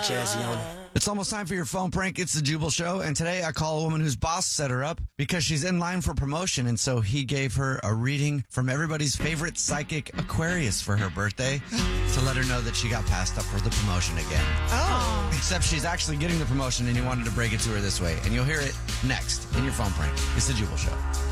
Jazzy on it. It's almost time for your phone prank. It's the Jubal Show. And today I call a woman whose boss set her up because she's in line for promotion. And so he gave her a reading from everybody's favorite psychic, Aquarius, for her birthday to let her know that she got passed up for the promotion again. Oh. Except she's actually getting the promotion and he wanted to break it to her this way. And you'll hear it next in your phone prank. It's the Jubal Show.